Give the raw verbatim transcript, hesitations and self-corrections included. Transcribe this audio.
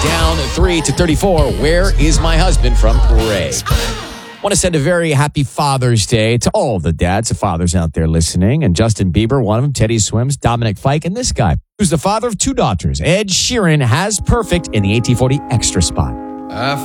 down three to thirty-four. Where is my husband from Ray? Want to send a very happy Father's Day to all the dads and fathers out there listening. And Justin Bieber, one of them, Teddy Swims, Dominic Fike, and this guy, who's the father of two daughters. Ed Sheeran has Perfect in the eighteen forty extra spot. I